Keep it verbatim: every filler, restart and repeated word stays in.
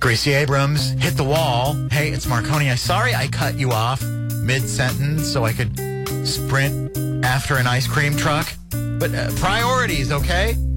Gracie Abrams hit the wall. Hey, it's Marconi. I'm sorry I cut you off mid-sentence so I could sprint after an ice cream truck. But uh, priorities, okay?